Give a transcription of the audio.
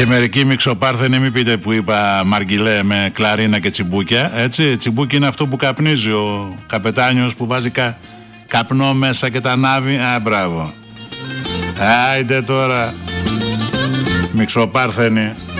Και μερικοί μιξοπάρθενοι, μην πείτε που είπα μαργιλέ με κλαρίνα και τσιμπούκια. Έτσι, τσιμπούκι είναι αυτό που καπνίζει ο καπετάνιος που βάζει καπνό μέσα και τα ανάβει. Α, μπράβο. Άιντε τώρα, μιξοπάρθενοι.